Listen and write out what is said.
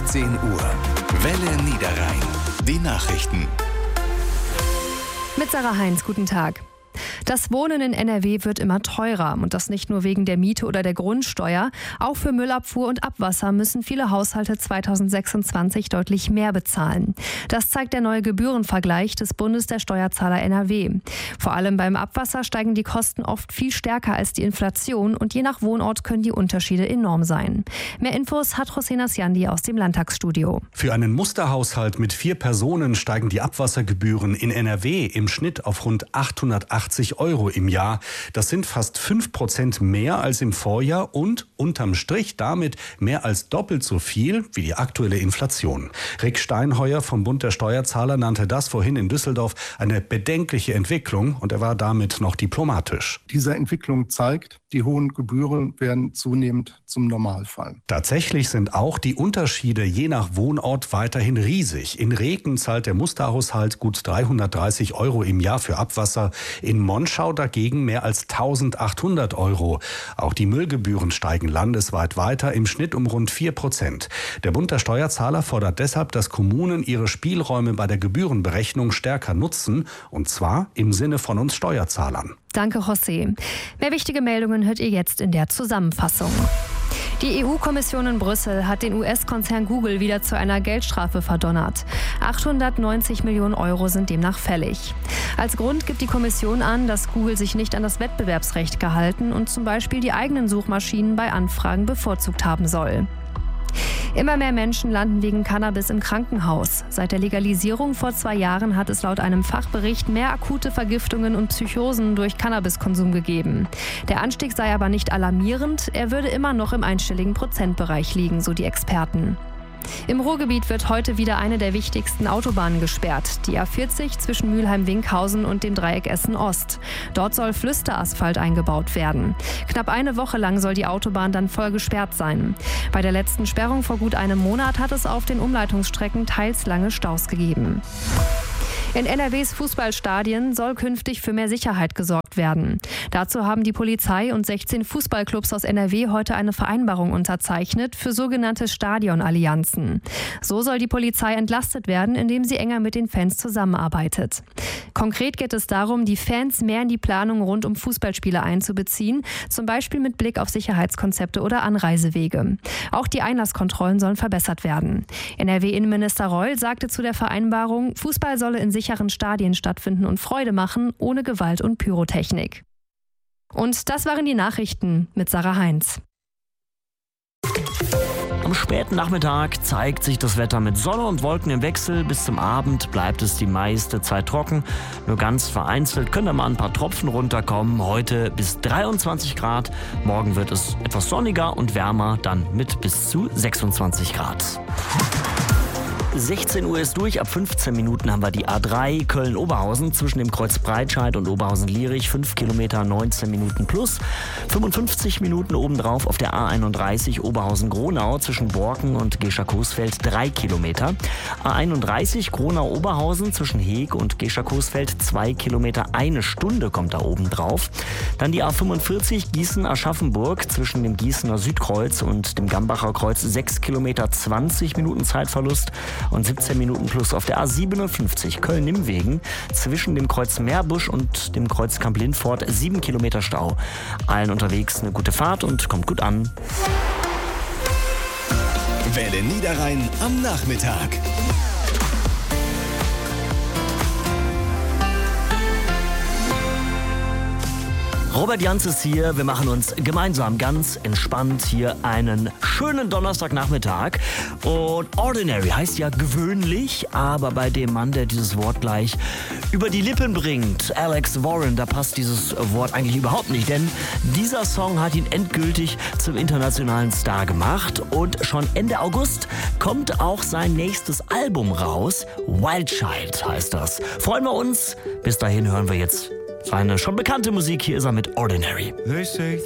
17 Uhr. Welle Niederrhein. Die Nachrichten. Mit Sarah Heinz, guten Tag. Das Wohnen in NRW wird immer teurer und das nicht nur wegen der Miete oder der Grundsteuer. Auch für Müllabfuhr und Abwasser müssen viele Haushalte 2026 deutlich mehr bezahlen. Das zeigt der neue Gebührenvergleich des Bundes der Steuerzahler NRW. Vor allem beim Abwasser steigen die Kosten oft viel stärker als die Inflation und je nach Wohnort können die Unterschiede enorm sein. Mehr Infos hat Hossein Asjandi aus dem Landtagsstudio. Für einen Musterhaushalt mit 4 Personen steigen die Abwassergebühren in NRW im Schnitt auf rund 880 € im Jahr. Das sind fast 5% mehr als im Vorjahr und unterm Strich damit mehr als doppelt so viel wie die aktuelle Inflation. Rick Steinheuer vom Bund der Steuerzahler nannte das vorhin in Düsseldorf eine bedenkliche Entwicklung und er war damit noch diplomatisch. Diese Entwicklung zeigt, die hohen Gebühren werden zunehmend zum Normalfall. Tatsächlich sind auch die Unterschiede je nach Wohnort weiterhin riesig. In Reken zahlt der Musterhaushalt gut 330 € im Jahr für Abwasser, in Monschau dagegen mehr als 1.800 €. Auch die Müllgebühren steigen landesweit weiter, im Schnitt um rund 4%. Der Bund der Steuerzahler fordert deshalb, dass Kommunen ihre Spielräume bei der Gebührenberechnung stärker nutzen, und zwar im Sinne von uns Steuerzahlern. Danke, José. Mehr wichtige Meldungen hört ihr jetzt in der Zusammenfassung. Die EU-Kommission in Brüssel hat den US-Konzern Google wieder zu einer Geldstrafe verdonnert. 890 Millionen € sind demnach fällig. Als Grund gibt die Kommission an, dass Google sich nicht an das Wettbewerbsrecht gehalten und zum Beispiel die eigenen Suchmaschinen bei Anfragen bevorzugt haben soll. Immer mehr Menschen landen wegen Cannabis im Krankenhaus. Seit der Legalisierung vor 2 Jahren hat es laut einem Fachbericht mehr akute Vergiftungen und Psychosen durch Cannabiskonsum gegeben. Der Anstieg sei aber nicht alarmierend, er würde immer noch im einstelligen Prozentbereich liegen, so die Experten. Im Ruhrgebiet wird heute wieder eine der wichtigsten Autobahnen gesperrt, die A40 zwischen Mülheim-Winkhausen und dem Dreieck Essen-Ost. Dort soll Flüsterasphalt eingebaut werden. Knapp eine Woche lang soll die Autobahn dann voll gesperrt sein. Bei der letzten Sperrung vor gut einem Monat hat es auf den Umleitungsstrecken teils lange Staus gegeben. In NRWs Fußballstadien soll künftig für mehr Sicherheit gesorgt werden. Dazu haben die Polizei und 16 Fußballclubs aus NRW heute eine Vereinbarung unterzeichnet für sogenannte Stadionallianzen. So soll die Polizei entlastet werden, indem sie enger mit den Fans zusammenarbeitet. Konkret geht es darum, die Fans mehr in die Planung rund um Fußballspiele einzubeziehen, zum Beispiel mit Blick auf Sicherheitskonzepte oder Anreisewege. Auch die Einlasskontrollen sollen verbessert werden. NRW-Innenminister Reul sagte zu der Vereinbarung, Fußball solle in sicheren Stadien stattfinden und Freude machen, ohne Gewalt und Pyrotechnik. Und das waren die Nachrichten mit Sarah Heinz. Am späten Nachmittag zeigt sich das Wetter mit Sonne und Wolken im Wechsel. Bis zum Abend bleibt es die meiste Zeit trocken. Nur ganz vereinzelt können da mal ein paar Tropfen runterkommen. Heute bis 23 Grad. Morgen wird es etwas sonniger und wärmer, dann mit bis zu 26 Grad. 16 Uhr ist durch, ab 15 Minuten haben wir die A3 Köln-Oberhausen zwischen dem Kreuz Breitscheid und Oberhausen-Lierich, 5 Kilometer, 19 Minuten plus. 55 Minuten obendrauf auf der A31 Oberhausen-Gronau zwischen Borken und Gescher-Coesfeld 3 Kilometer. A31 Gronau-Oberhausen zwischen Heeg und Gescher-Coesfeld 2 Kilometer, 1 Stunde kommt da obendrauf. Dann die A45 Gießen-Aschaffenburg zwischen dem Gießener Südkreuz und dem Gambacher Kreuz 6 Kilometer, 20 Minuten Zeitverlust. Und 17 Minuten plus auf der A57 Köln-Nimwegen zwischen dem Kreuz Meerbusch und dem Kreuz Kamp-Lindfort 7 Kilometer Stau. Allen unterwegs eine gute Fahrt und kommt gut an. Welle Niederrhein am Nachmittag. Robert Janz ist hier. Wir machen uns gemeinsam ganz entspannt hier einen schönen Donnerstagnachmittag. Und ordinary heißt ja gewöhnlich, aber bei dem Mann, der dieses Wort gleich über die Lippen bringt, Alex Warren, da passt dieses Wort eigentlich überhaupt nicht. Denn dieser Song hat ihn endgültig zum internationalen Star gemacht. Und schon Ende August kommt auch sein nächstes Album raus. Wild Child heißt das. Freuen wir uns. Bis dahin hören wir jetzt seine schon bekannte Musik. Hier ist er mit Ordinary. They say